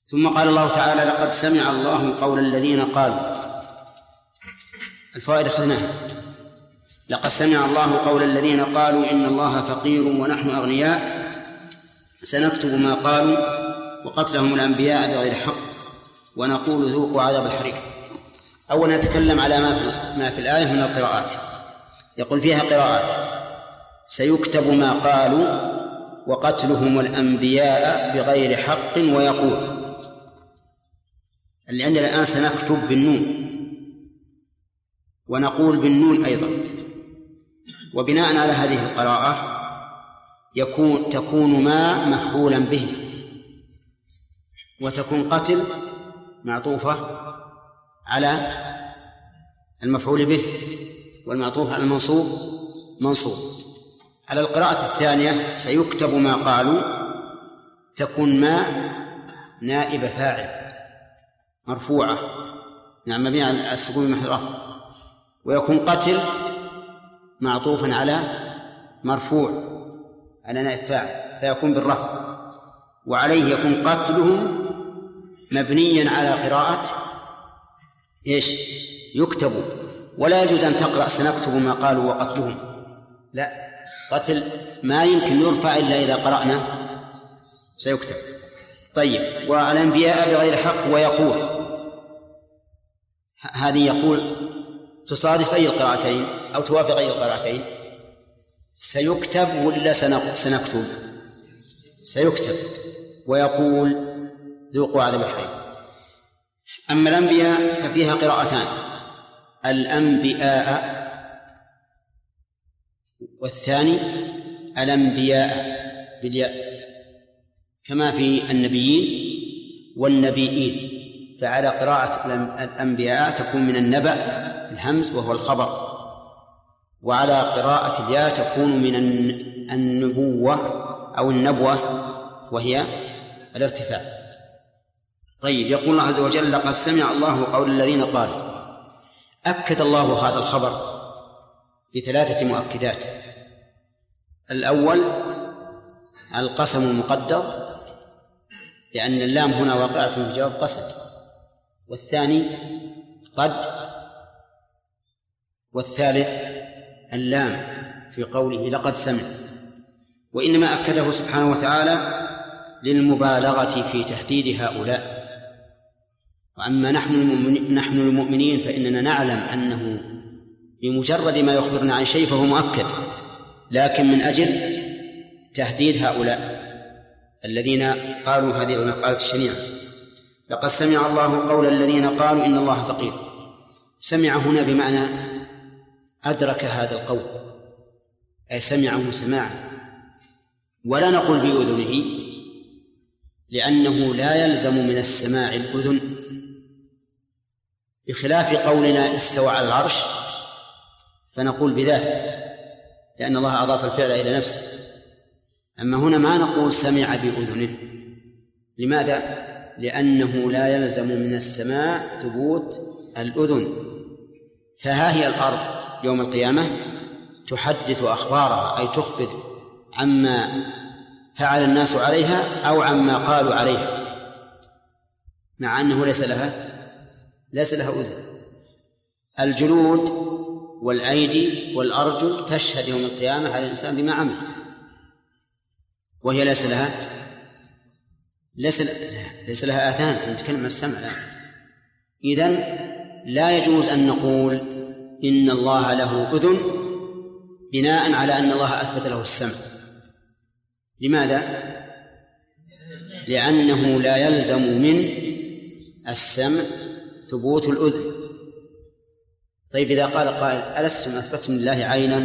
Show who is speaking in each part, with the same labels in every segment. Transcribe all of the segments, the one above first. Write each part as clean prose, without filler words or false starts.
Speaker 1: ثم قال الله تعالى: لقد سمع الله قول الذين قالوا. الفوائد أخذناها. لقد سمع الله قول الذين قالوا إن الله فقير ونحن أغنياء سنكتب ما قالوا وقتلهم الأنبياء بغير حق ونقول ذوقوا عذاب الحريق. أولا نتكلم على ما في الآية من القراءات. يقول فيها قراءات: سيكتب ما قالوا وقتلهم الأنبياء بغير حق ويقول. اللي عندنا الآن سنكتب بالنون ونقول بالنون أيضا. وبناء على هذه القراءة تكون ما مفعولا به، وتكون قتل معطوفة على المفعول به، والمعطوف على المنصوب منصوب. على القراءة الثانية سيكتب ما قالوا تكون ما نائب فاعل مرفوعة، نعم، مبنية على السكون محل رفع، ويكون قتل معطوفا على مرفوع على نائب فاعل فيكون بالرفع، وعليه يكون قتلهم مبنيا على قراءة ايش؟ يكتب. ولا يجوز أن تقرأ سنكتب ما قالوا وقتلهم، لا، قتل ما يمكن يرفع إلا إذا قرأنا سيكتب. طيب، والأنبياء بغير حق ويقول، هذه يقول تصادف أي القراءتين أو توافق أي القراءتين؟ سيكتب ولا سنكتب؟ سيكتب. ويقول ذوقوا عذاب الحريق. أما الأنبياء ففيها قراءتان: الأنبياء، والثاني الأنبياء بالياء، كما في النبيين والنبيين. فعلى قراءة الأنبياء تكون من النبأ الهمز وهو الخبر، وعلى قراءة الياء تكون من النبوة أو النبوة وهي الارتفاع. طيب، يقول الله عز وجل: لقد سمع الله قول الذين قالوا. أكد الله هذا الخبر بثلاثة مؤكدات. الأول القسم المقدر، لأن اللام هنا واقعة بجواب قسم. والثاني قد. والثالث اللام في قوله لقد سمع. وإنما أكده سبحانه وتعالى للمبالغة في تهديد هؤلاء. وأما نحن المؤمنين فإننا نعلم أنه بمجرد ما يخبرنا عن شيء فهو مؤكد، لكن من أجل تهديد هؤلاء الذين قالوا هذه المقالة الشنيعة. لقد سمع الله قول الذين قالوا إن الله فقير. سمع هنا بمعنى أدرك هذا القول، أي سمعه سماعا. ولا نقول بأذنه، لأنه لا يلزم من السماع الأذن، بخلاف قولنا استوى على العرش فنقول بذاته، لأن الله أضاف الفعل إلى نفسه. أما هنا ما نقول سمع بأذنه. لماذا؟ لأنه لا يلزم من السماع ثبوت الأذن. فها هي الأرض يوم القيامة تحدث أخبارها، أي تخبر عما فعل الناس عليها أو عما قالوا عليها، مع أنه ليس لها أذن. الجلود والأيدي والأرجل تشهد يوم القيامة على الإنسان بما عمل، وهي ليس لها آذان. نتكلم عن السمع الآن. إذن لا يجوز أن نقول إن الله له أذن بناء على أن الله أثبت له السمع. لماذا؟ لأنه لا يلزم من السمع ثبوت الأذن. طيب، إذا قال قائل: ألستم أثبتم لله عينا؟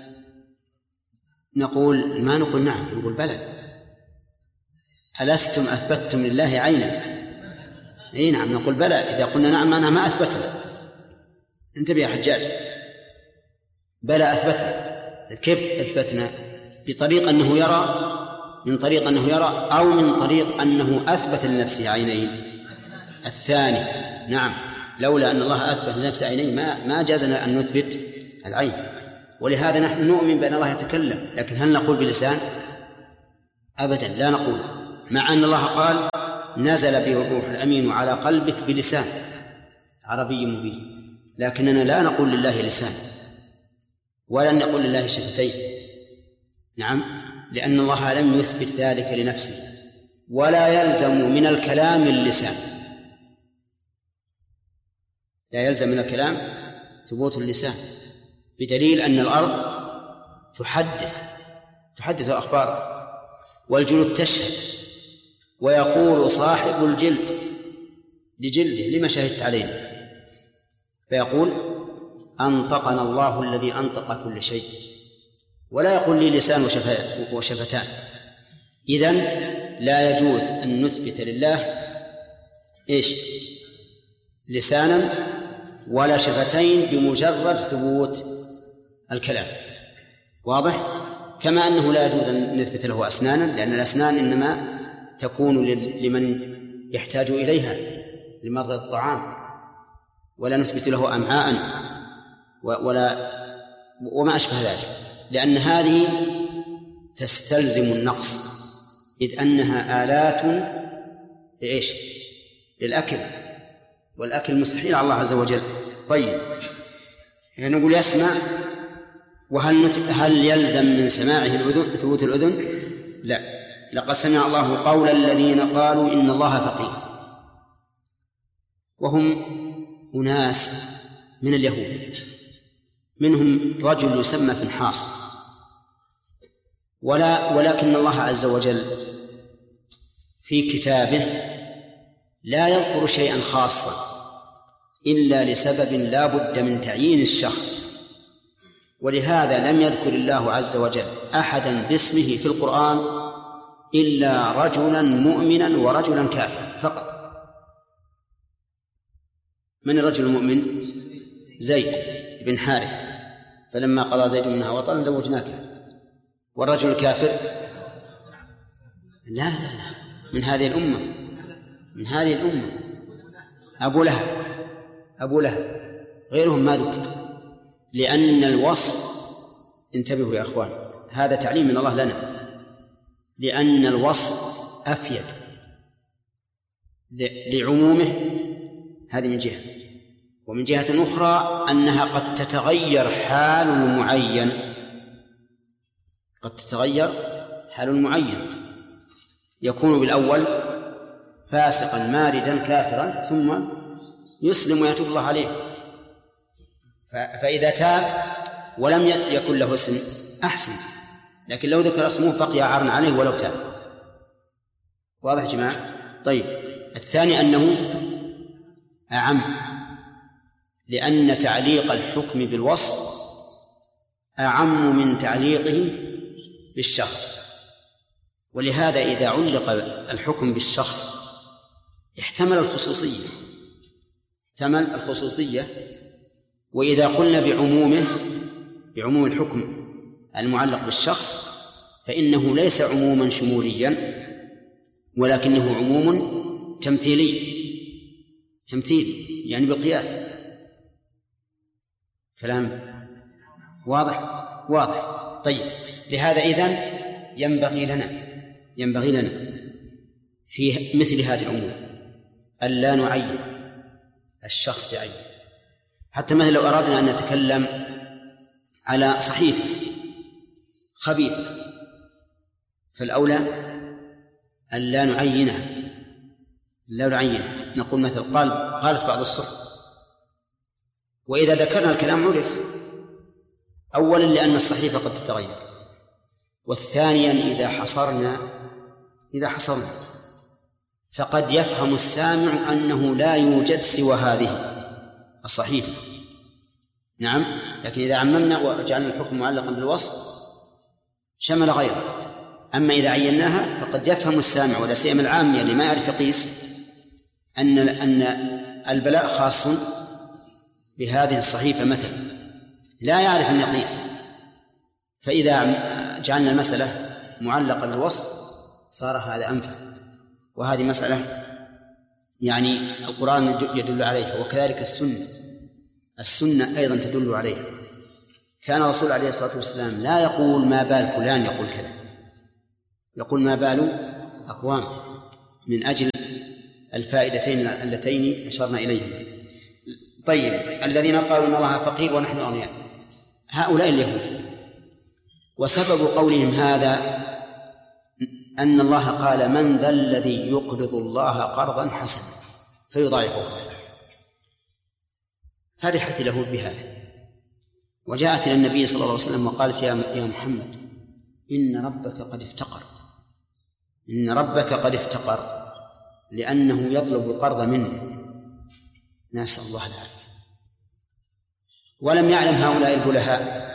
Speaker 1: ما نقول نعم، نقول بلى. ألستم أثبتم لله عينا؟ أي نعم، نقول بلى. إذا قلنا نعم معناها ما أثبتنا. انتبه يا حجاج، بلى أثبتنا. كيف أثبتنا؟ بطريق أنه يرى، من طريق أنه يرى، أو من طريق أنه أثبت لنفسه عينين. الثاني نعم، لولا أن الله أثبت لنفسه عينين ما جازنا أن نثبت العين. ولهذا نحن نؤمن بأن الله يتكلم، لكن هل نقول بلسان؟ أبدا لا نقول، مع أن الله قال نزل به الروح الأمين على قلبك بلسان عربي مبين. لكننا لا نقول لله لسان ولا نقول لله شفتين. نعم، لأن الله لم يثبت ذلك لنفسه، ولا يلزم من الكلام اللسان، لا يلزم من الكلام ثبوت اللسان، بدليل أن الأرض تحدث أخبارها، والجلود تشهد، ويقول صاحب الجلد لجلده لما شهدت علينا، فيقول أنطقنا الله الذي أنطق كل شيء، ولا يقول لي لسان وشفتان. إذن لا يجوز أن نثبت لله لسانا ولا شفتين بمجرد ثبوت الكلام. واضح؟ كما أنه لا يجوز أن نثبت له أسنانا، لأن الأسنان إنما تكون لمن يحتاج إليها لمضغ الطعام، ولا نثبت له أمعاء وما أشبه ذلك، لأن هذه تستلزم النقص، إذ أنها آلات للأكل، والأكل مستحيل على الله عز وجل. طيب، يعني نقول يسمع، وهل يلزم من سماعه ثبوت الأذن؟ لا. لقد سمع الله قول الذين قالوا إن الله فقير، وهم أناس من اليهود، منهم رجل يسمى فنحاس، ولكن الله عز وجل في كتابه لا يذكر شيئا خاصا إلا لسبب لا بد من تعيين الشخص، ولهذا لم يذكر الله عز وجل أحدا باسمه في القرآن إلا رجلا مؤمنا ورجلا كافرا فقط. من الرجل المؤمن؟ زيد بن حارثة، فلما قضى زيد منها وطرا زوجناك. والرجل الكافر لا من هذه الأمة أبو لهب غيرهم ما ذكر، لأن الوصف، انتبهوا يا أخوان، هذا تعليم من الله لنا، لأن الوصف أفيد لعمومه، هذه من جهة، ومن جهة أخرى أنها قد تتغير حال المعين، يكون بالأول فاسقا ماردا كافرا ثم يسلم ويتوب الله عليه، فإذا تاب ولم يكن له اسم أحسن، لكن لو ذكر اسمه بقي عارا عليه ولو تاب. واضح يا جماعة؟ طيب، الثاني أنه أعم، لأن تعليق الحكم بالوصف أعم من تعليقه بالشخص، ولهذا إذا علق الحكم بالشخص احتمل الخصوصية، وإذا قلنا بعموم الحكم المعلق بالشخص فإنه ليس عموما شموليا، ولكنه عموم تمثيلي يعني بالقياس. كلام واضح. طيب، لهذا إذن ينبغي لنا في مثل هذه الأمور ألا نعين الشخص بعينه. حتى مثلا لو أردنا أن نتكلم على صحيفة خبيثة، فالأولى ألا نعينها، نقول مثل قالت بعض الصحف، وإذا ذكرنا الكلام عرف، أولا لأن الصحيفة قد تتغير، والثانيا إذا حصرنا فقد يفهم السامع أنه لا يوجد سوى هذه الصحيفة. نعم، لكن إذا عممنا وجعلنا الحكم معلقا بالوصف شمل غيره. أما إذا عيناها فقد يفهم السامع، ولا سيما العامي اللي ما يعرف يقيس، أن البلاء خاص بهذه الصحيفة مثلا، لا يعرف أن يقيس. فإذا جعلنا المسألة معلقة بالوصف صار هذا أنفع، وهذه مسألة يعني القرآن يدل عليها، وكذلك السنة أيضا تدل عليها. كان الرسول عليه الصلاة والسلام لا يقول ما بال فلان يقول كذا، يقول ما بال أقوام، من أجل الفائدتين اللتين أشرنا إليهما. طيب، الذين قالوا إن الله فقير ونحن أغنياء، هؤلاء اليهود، وسبب قولهم هذا أن الله قال: من ذا الذي يقرض الله قرضا حسنا فيضاعفه له. فرحت اليهود بهذا، وجاءت إلى النبي صلى الله عليه وسلم وقالت: يا محمد، إن ربك قد افتقر لأنه يطلب القرض منه، نسأل الله العافية. ولم يعلم هؤلاء البلهاء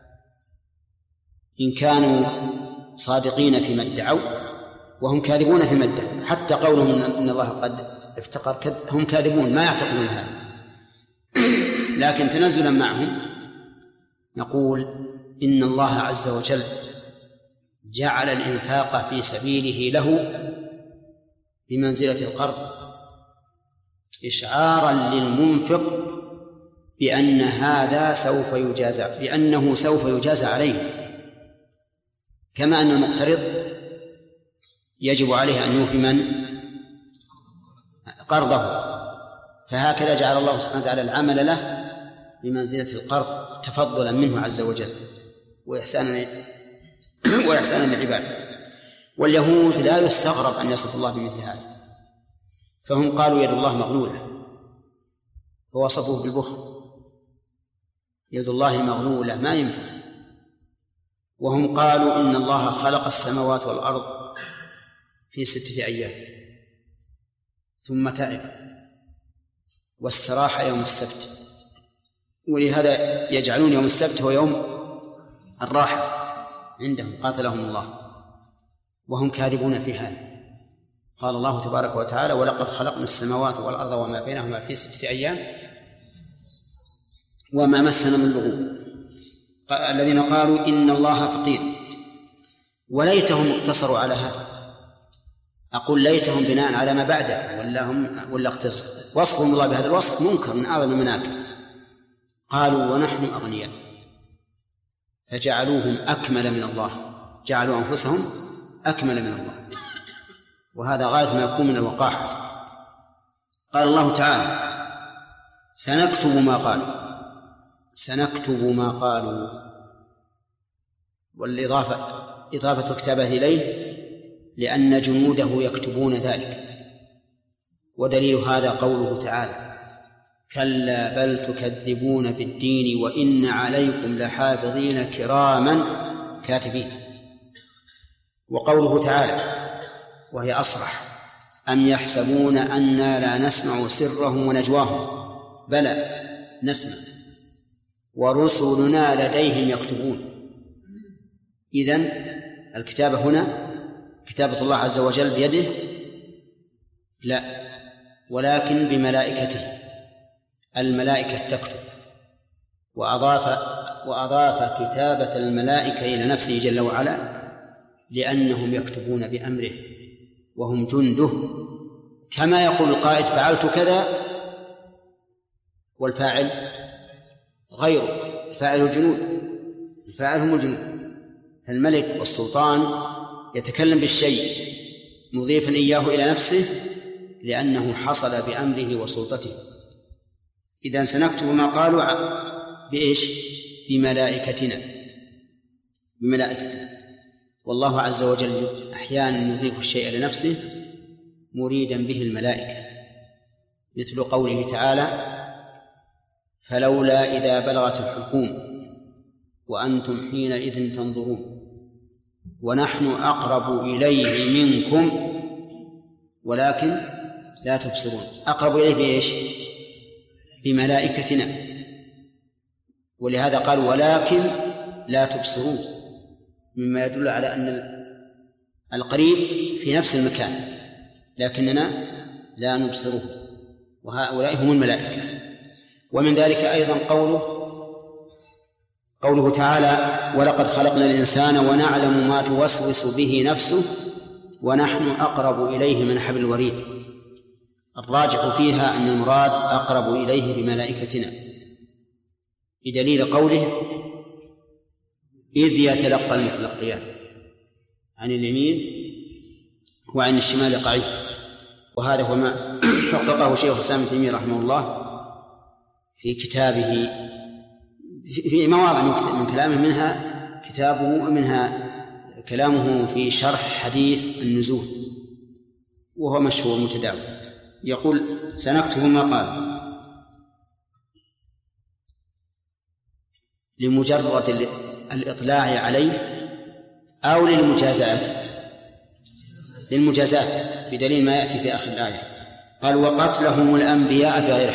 Speaker 1: إن كانوا صادقين فيما ادعوا وهم كاذبون فيما ادعوا، حتى قولهم إن الله قد افتقر هم كاذبون، ما يعتقدون هذا. لكن تنزلا معهم نقول إن الله عز وجل جعل الإنفاق في سبيله له بمنزلة القرض، إشعارا للمنفق بأن هذا سوف يجازى عليه، كما أن المقترض يجب عليه أن يوفي من قرضه، فهكذا جعل الله سبحانه وتعالى العمل له بمنزلة القرض تفضلا منه عز وجل وإحسانا لعباده. واليهود لا يستغرب أن يصف الله بمثل هذا، فهم قالوا يد الله مغلولة فوصفوه بالبخل، يد الله مغلولة ما ينفع. وهم قالوا إن الله خلق السماوات والأرض في 6 أيام ثم تعب واستراح يوم السبت، ولهذا يجعلون يوم السبت هو يوم الراحة عندهم قاتلهم الله، وهم كاذبون في هذا. قال الله تبارك وتعالى: ولقد خلقنا السماوات والأرض وما بينهما في 6 أيام وما مسنا من لغوب. الذين قالوا إن الله فقير، وليتهم اقتصروا على هذا. أقول ليتهم بناء على ما بعده ولا اقتصر. وصفهم الله بهذا الوصف منكر من أعظم المناكر. قالوا ونحن أغنياء، فجعلوهم أكمل من الله، جعلوا أنفسهم أكمل من الله، وهذا غاية ما يكون من الوقاحة. قال الله تعالى: سنكتب ما قالوا، والإضافة إضافة كتابه إليه لأن جنوده يكتبون ذلك. ودليل هذا قوله تعالى: كلا بل تكذبون بالدين وإن عليكم لحافظين كراما كاتبين. وقوله تعالى وهي أصرح: أم يحسبون أنا لا نسمع سرهم ونجواهم بلى نسمع ورسلنا لديهم يكتبون. إذن الكتابة هنا كتابة الله عز وجل بيده؟ لا، ولكن بملائكته، الملائكة تكتب. وأضاف كتابة الملائكة إلى نفسه جل وعلا لأنهم يكتبون بأمره وهم جنده، كما يقول القائد: فعلت كذا، والفاعل غيره، الفاعل الجنود، الفاعل هم الجنود. فالملك والسلطان يتكلم بالشيء مضيفا إياه إلى نفسه لأنه حصل بأمره وسلطته. إذن سنكتب ما قالوا بإيش؟ بملائكتنا. والله عز وجل أحيانا يضيف الشيء لنفسه مريدا به الملائكة، مثل قوله تعالى: فلولا إذا بلغت الحلقوم وأنتم حينئذ تنظرون ونحن أقرب إليه منكم ولكن لا تبصرون. أقرب إليه بإيش؟ بملائكتنا، ولهذا قال ولكن لا تبصرون، مما يدل على أن القريب في نفس المكان لكننا لا نبصره، وهؤلاء هم الملائكة. ومن ذلك أيضا قوله تعالى: ولقد خلقنا الإنسان ونعلم ما توسوس به نفسه ونحن أقرب إليه من حبل الوريد. الراجح فيها أن المراد أقرب إليه بملائكتنا، بدليل قوله: إذ يتلقى المتلقيان عن اليمين وعن الشمال قعيد. وهذا هو ما حققه شيخ الإسلام ابن تيمية رحمه الله في كتابه في مواضع من كلامه، منها كلامه في شرح حديث النزول، وهو مشهور متداول. يقول: سنكتب ما قال لمجرد الإطلاع عليه أو للمجازات بدليل ما يأتي في آخر الآية. قال: وقتلهم الأنبياء بغير